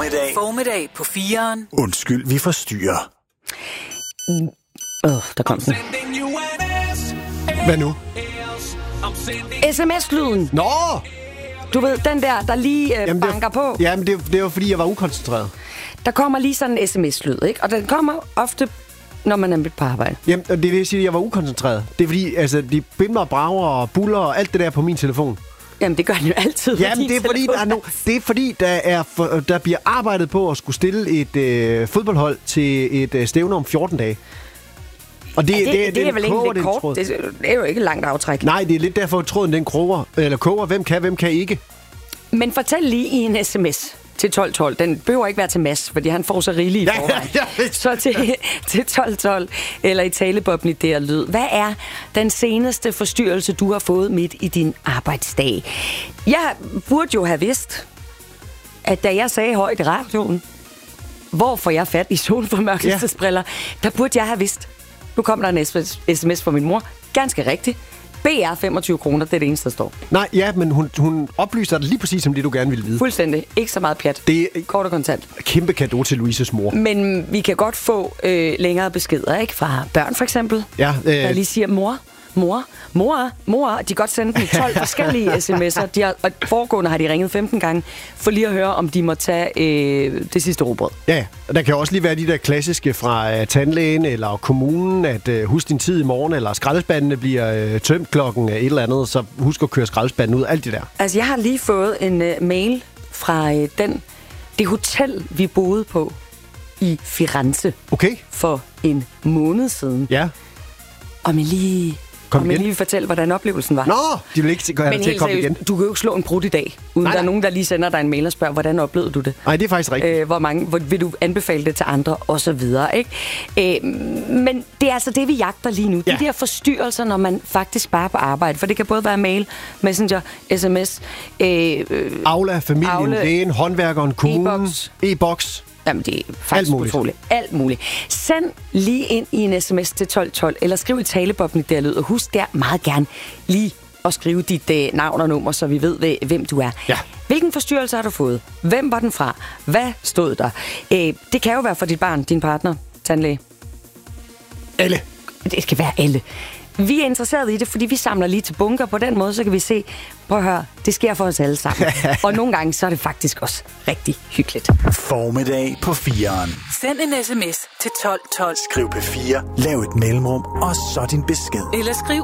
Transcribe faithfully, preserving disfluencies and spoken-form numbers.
Formiddag. Formiddag på fireren. Undskyld, vi forstyrrer. Åh, oh, der kom den. Hvad nu? sms-lyden. Nå! Du ved, den der, der lige øh, Jamen, banker det, på. Jamen, det, det var fordi, jeg var ukoncentreret. Der kommer lige sådan en sms-lyd, ikke? Og den kommer ofte, når man er midt på arbejde. Jamen, det vil sige, at jeg var ukoncentreret. Det er fordi, altså, de bimler, brager og buller og alt det der på min telefon. Jamen, det gør den jo altid. Jamen, det er, fordi, der er no, det er fordi, der, er for, der bliver arbejdet på at skulle stille et øh, fodboldhold til et øh, stævne om fjorten dage. Og det, ja, det, det, det, det er vel ikke lidt kort. Tråd. Det, det er jo ikke langt aftræk. Nej, det er lidt derfor, at tråden den kroger, eller koger. Hvem kan, hvem kan ikke? Men fortæl lige i en sms til tolv tolv. Den behøver ikke være til Mads, fordi han får så rigeligt i forvejen. Ja, ja, ja. Så til, til tolv tolv, eller i talebobben i det her lyd. Hvad er den seneste forstyrrelse, du har fået midt i din arbejdsdag? Jeg burde jo have vidst, at da jeg sagde højt i radioen, hvor får jeg fat i solformørkelsesbriller, ja. Der burde jeg have vidst. Nu kom der en sms fra min mor. Ganske rigtigt. B R femogtyve kroner, det er det eneste, der står. Nej, ja, men hun, hun oplyser dig lige præcis som det, du gerne ville vide. Fuldstændig. Ikke så meget pjat. Det er kort og kontant. Kæmpe cadeau til Louises mor. Men vi kan godt få øh, længere beskeder, ikke? Fra børn for eksempel. Ja. Øh... Der lige siger, mor, mor, mor, mor. De kan godt sende dem tolv forskellige sms'er. De har, og foregående har de ringet femten gange, for lige at høre, om de må tage øh, det sidste rugbrød. Ja, og der kan også lige være de der klassiske fra uh, tandlægen eller kommunen, at uh, husk din tid i morgen, eller skraldespandene bliver uh, tømt klokken et eller andet, så husk at køre skraldespanden ud, alt det der. Altså, jeg har lige fået en uh, mail fra uh, den, det hotel, vi boede på i Firenze. Okay. For en måned siden. Ja. Og jeg lige... Kom og jeg lige fortælle, hvordan oplevelsen var. Nå, de vil ikke gøre til at komme igen. Du kan jo ikke slå en brud i dag, uden nej, der er nogen, der lige sender dig en mail og spørger, hvordan oplevede du det? Nej, det er faktisk rigtigt. Øh, hvor mange, hvor, vil du anbefale det til andre, og så videre, ikke? Øh, men det er altså det, vi jagter lige nu. Ja. De der forstyrrelser, når man faktisk bare er på arbejde. For det kan både være mail, messenger, sms, øh, Aula, familien, Aula, lægen, håndværkeren, kommunen, e-boks. e-boks. Jamen, det er faktisk utroligt. Alt muligt. Send lige ind i en sms til tolv tolv, eller skriv i talebobben der lyd, og husk der meget gerne lige at skrive dit øh, navn og nummer, så vi ved, hvem du er. Ja. Hvilken forstyrrelse har du fået? Hvem var den fra? Hvad stod der? Øh, det kan jo være for dit barn, din partner, tandlæge. Alle. Det skal være alle. Vi er interesserede i det, fordi vi samler lige til bunker. På den måde, så kan vi se, prøv at høre, det sker for os alle sammen. Og nogle gange, så er det faktisk også rigtig hyggeligt. Formiddag på fireren. Send en sms til tolv tolv. Skriv P fire, lav et mellemrum, og så din besked. Eller skriv